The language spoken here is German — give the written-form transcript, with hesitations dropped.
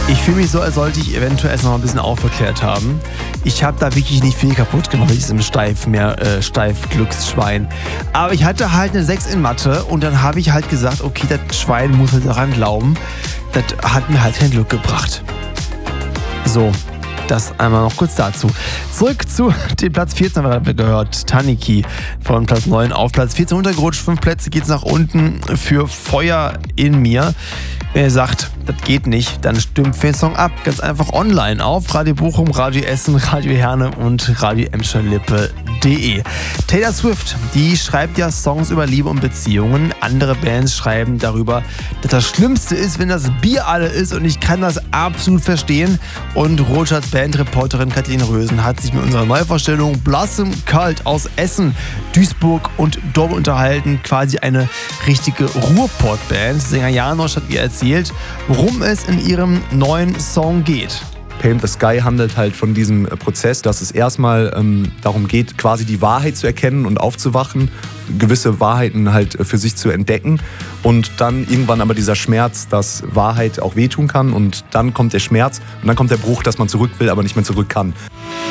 Ich fühle mich so, als sollte ich eventuell erst noch ein bisschen aufgeklärt haben. Ich habe da wirklich nicht viel kaputt gemacht mit diesem Steif-Glücksschwein. Aber ich hatte halt eine 6 in Mathe und dann habe ich halt gesagt, okay, das Schwein muss halt daran glauben. Das hat mir halt kein Glück gebracht. So, das einmal noch kurz dazu. Zurück zu dem Platz 14 haben wir gehört. Taniki von Platz 9 auf Platz 14 runtergerutscht. 5 Plätze geht's nach unten für Feuer in mir. Wenn ihr sagt, das geht nicht, dann stimmt für den Song ab. Ganz einfach online auf Radio Bochum, Radio Essen, Radio Herne und Radio Emscher-Lippe.de. Taylor Swift, die schreibt ja Songs über Liebe und Beziehungen. Andere Bands schreiben darüber, dass das Schlimmste ist, wenn das Bier alle ist, und ich kann das absolut verstehen. Und Rotschatz Bandreporterin Kathleen Rösen hat sich mit unserer Neuvorstellung Blossom Cult aus Essen, Duisburg und Dortmund unterhalten. Quasi eine richtige Ruhrpott-Band. Sänger Janosch hat ihr erzählt, worum es in ihrem neuen Song geht. Paint the Sky handelt halt von diesem Prozess, dass es erstmal darum geht, quasi die Wahrheit zu erkennen und aufzuwachen, gewisse Wahrheiten halt für sich zu entdecken, und dann irgendwann aber dieser Schmerz, dass Wahrheit auch wehtun kann, und dann kommt der Schmerz und dann kommt der Bruch, dass man zurück will, aber nicht mehr zurück kann.